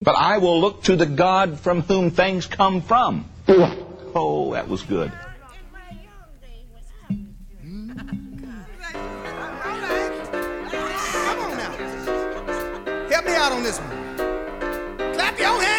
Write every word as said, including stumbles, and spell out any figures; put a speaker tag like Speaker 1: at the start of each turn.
Speaker 1: but I will look to the God from whom things come from. Oh, that was good.
Speaker 2: Help me out on this one. Clap your hands.